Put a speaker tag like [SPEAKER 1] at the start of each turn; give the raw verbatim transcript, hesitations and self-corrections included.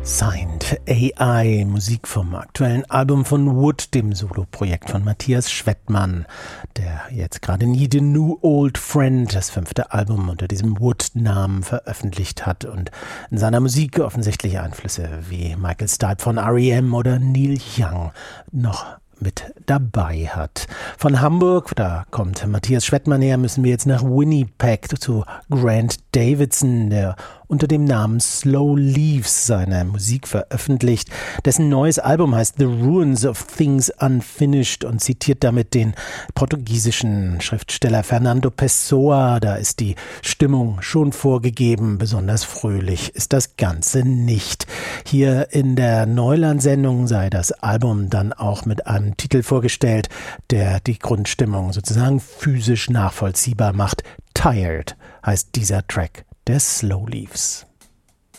[SPEAKER 1] Signed A I, Musik vom aktuellen Album von Wood, dem Soloprojekt von Matthias Schwettmann, der jetzt gerade Need a New Old Friend, das fünfte Album unter diesem Wood-Namen veröffentlicht hat und in seiner Musik offensichtlich Einflüsse wie Michael Stipe von R E M oder Neil Young noch mit dabei hat. Von Hamburg, da kommt Matthias Schwettmann her, müssen wir jetzt nach Winnipeg zu Grant Davidson, der unter dem Namen Slow Leaves seine Musik veröffentlicht. Dessen neues Album heißt The Ruins of Things Unfinished und zitiert damit den portugiesischen Schriftsteller Fernando Pessoa. Da ist die Stimmung schon vorgegeben, besonders fröhlich ist das Ganze nicht. Hier in der Neuland-Sendung sei das Album dann auch mit einem Titel vorgestellt, der die Grundstimmung sozusagen physisch nachvollziehbar macht. Tired heißt dieser Track der Slow Leaves.